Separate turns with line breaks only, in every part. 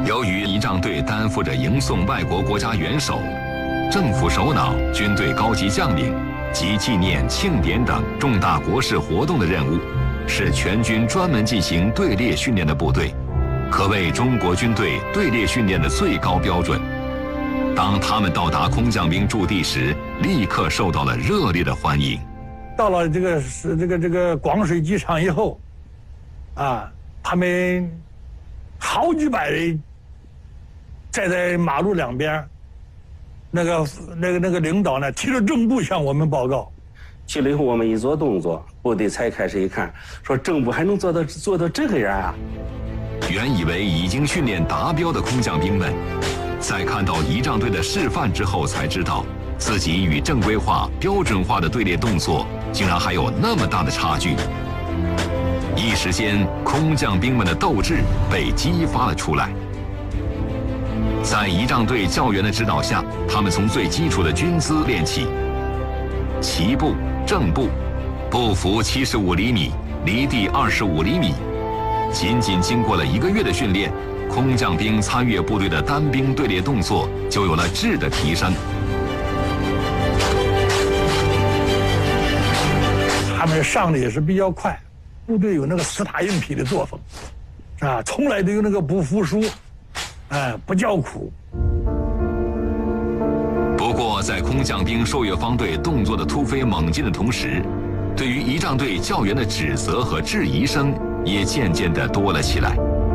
由于仪仗队担负着迎送外国国家元首、政府首脑、军队高级将领及纪念、庆典等重大国事活动的任务，是全军专门进行队列训练的部队，可谓中国军队队列训练的最高标准。当他们到达空降兵驻地时，立刻受到了热烈的欢迎。
到了这个广水机场以后，他们好几百人站在马路两边，那个领导呢提着正步向我们报告。
去了以后，我们一做动作，部队才开始一看，说正步还能做到这个样啊！
原以为已经训练达标的空降兵们，在看到仪仗队的示范之后，才知道自己与正规化、标准化的队列动作竟然还有那么大的差距。一时间，空降兵们的斗志被激发了出来。在仪仗队教员的指导下，他们从最基础的军姿练起，齐步、正步，步幅75厘米，离地25厘米。仅仅经过了1个月的训练，空降兵参阅部队的单兵队列动作就有了质的提升。
他们上的也是比较快，部队有那个死打硬拼的作风，从来都有那个不服输，不叫苦。
不过，在空降兵受阅方队动作的突飞猛进的同时，对于仪仗队教员的指责和质疑声也渐渐地多了起来。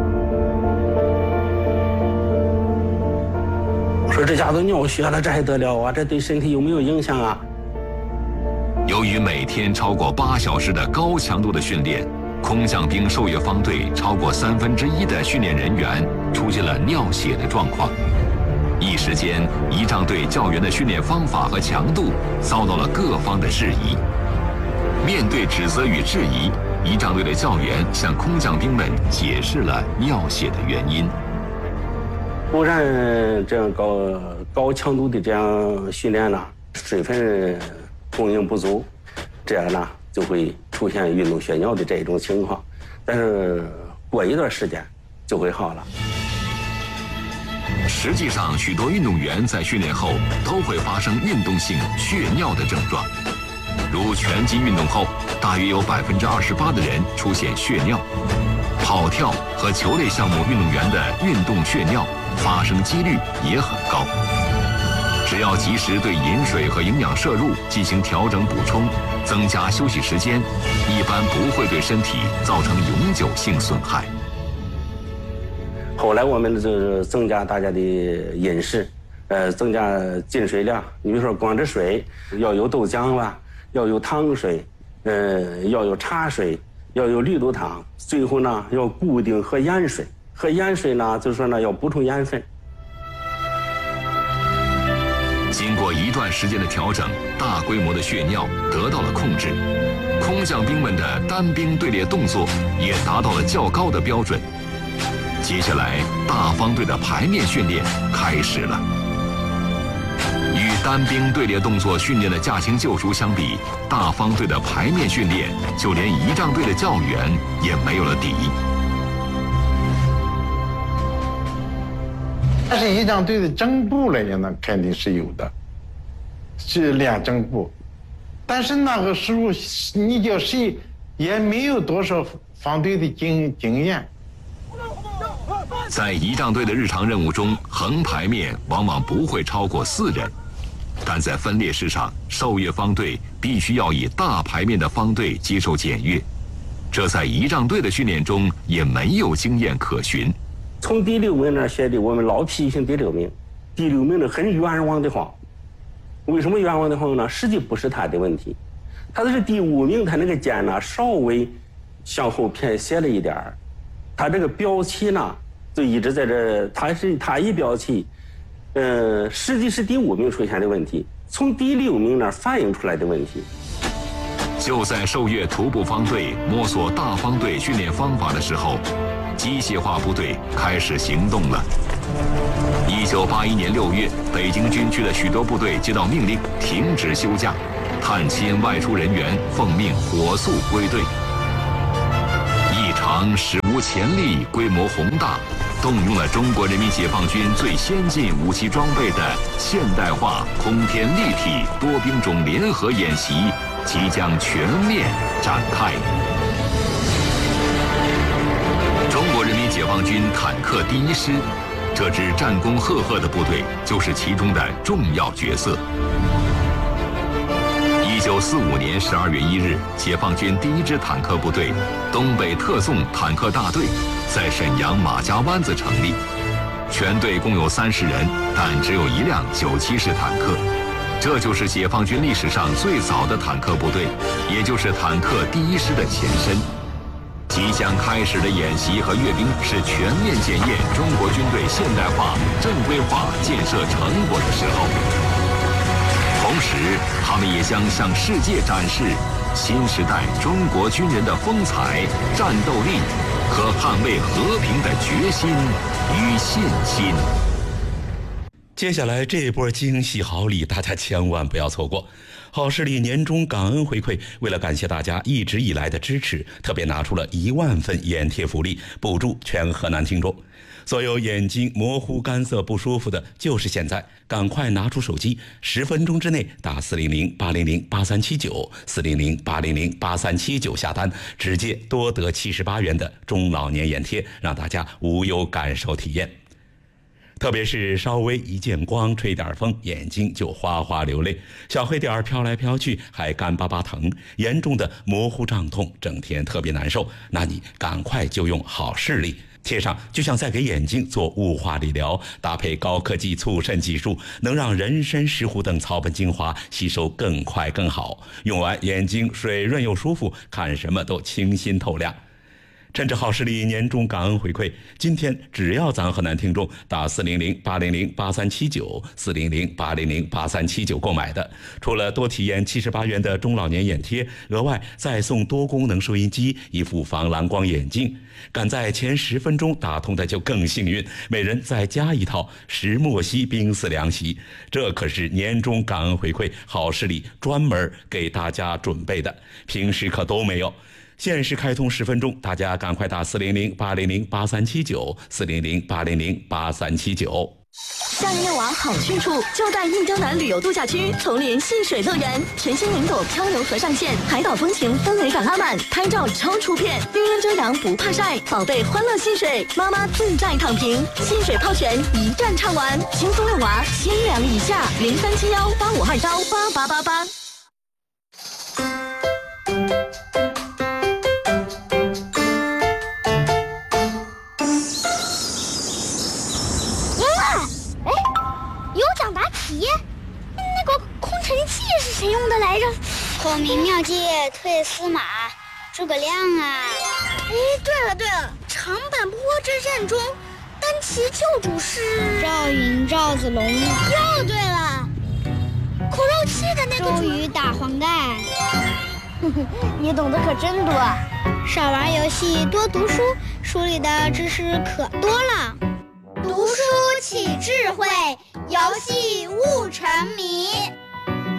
说这家伙尿血了，这还得了啊？这对身体有没有影响啊？
由于每天超过8小时的高强度的训练，空降兵受阅方队超过1/3的训练人员出现了尿血的状况。一时间，仪仗队教员的训练方法和强度遭到了各方的质疑。面对指责与质疑，仪仗队的教员向空降兵们解释了尿血的原因。
不然这样高强度的这样训练呢，水分供应不足，这样呢就会出现运动血尿的这一种情况。但是过一段时间就会好了。
实际上，许多运动员在训练后都会发生运动性血尿的症状，如拳击运动后，大约有28%的人出现血尿；跑跳和球类项目运动员的运动血尿发生几率也很高。只要及时对饮水和营养摄入进行调整补充，增加休息时间，一般不会对身体造成永久性损害。
后来我们就是增加大家的饮食，增加进水量。你比如说光这水要有豆浆吧，要有糖水，要有茶水，要有绿豆汤，最后呢要固定喝盐水。喝盐水呢，就是说呢要补充盐分。
经过一段时间的调整，大规模的血尿得到了控制，空降兵们的单兵队列动作也达到了较高的标准。接下来，大方队的排面训练开始了。与单兵队列动作训练的驾轻就熟相比，大方队的排面训练，就连仪仗队的教员也没有了底。
但是仪仗队的正步来讲呢，肯定是有的，是练正步。但是那个时候，你叫谁也没有多少方队的经验。
在仪仗队的日常任务中，横排面往往不会超过4人，但在分列式上，受阅方队必须要以大排面的方队接受检阅，这在仪仗队的训练中也没有经验可循。
从第6名那儿学的，我们老批评第6名，第6名呢很冤枉的慌。为什么冤枉的慌呢？实际不是他的问题，他的是第5名，他那个肩呢稍微向后偏斜了一点儿，他这个标旗呢就一直在这，他一标旗，实际是第5名出现的问题，从第6名那儿反映出来的问题。
就在受阅徒步方队摸索大方队训练方法的时候，机械化部队开始行动了。1981年6月，北京军区的许多部队接到命令，停止休假，探亲外出人员奉命火速归队。一场史无前例、规模宏大、 动用了中国人民解放军最先进武器装备的现代化空天立体多兵种联合演习即将全面展开。中国人民解放军坦克第1师，这支战功赫赫的部队就是其中的重要角色。1945年12月1日，解放军第1支坦克部队东北特纵坦克大队在沈阳马家湾子成立，全队共有30人，但只有1辆97式坦克。这就是解放军历史上最早的坦克部队，也就是坦克第1师的前身。即将开始的演习和阅兵是全面检验中国军队现代化、正规化建设成果的时候。同时，他们也将向世界展示新时代中国军人的风采、战斗力和捍卫和平的决心与信心。
接下来这波惊喜好礼，大家千万不要错过。好视力年终感恩回馈，为了感谢大家一直以来的支持，特别拿出了1万份眼贴福利，补助全河南听众。所有眼睛模糊、干涩、不舒服的，就是现在，赶快拿出手机，10分钟之内打400-800-8379，400-800-8379下单，直接多得78元的中老年眼贴，让大家无忧感受体验。特别是稍微一见光，吹点风，眼睛就哗哗流泪，小黑点飘来飘去，还干巴巴疼，严重的模糊胀痛，整天特别难受，那你赶快就用好视力贴上，就像在给眼睛做雾化理疗，搭配高科技促渗技术，能让人参、石斛等草本精华吸收更快更好，用完眼睛水润又舒服，看什么都清新透亮。趁着好视力年终感恩回馈，今天只要咱河南听众打400-800-8379 400-800-8379购买的，除了多体验78元的中老年眼贴，额外再送多功能收音机、一副防蓝光眼镜。赶在前10分钟打通的就更幸运，每人再加一套石墨烯冰丝凉席。这可是年终感恩回馈，好视力专门给大家准备的，平时可都没有。限时开通10分钟，大家赶快打400-800-8379 400-800-8379。
夏日夜晚好去处就在印洲南旅游度假区丛林戏水乐园，全新云朵漂流河上线，海岛风情氛围感拉满，拍照超出片，绿荫遮阳不怕晒，宝贝欢乐戏水，妈妈自在躺平，戏水泡泉一站唱完，轻松遛娃，1000两以下，037185298888。
那个空城计是谁用的来着？孔明妙计退司马，诸葛亮啊！
哎，对了，长坂坡之战中，单骑救主是
赵云、赵子龙。
又对了，苦肉计的那个
周瑜打黄盖。
你懂得可真多。
少玩游戏，多读书，书里的知识可多了。
读书起智慧，游戏悟沉迷。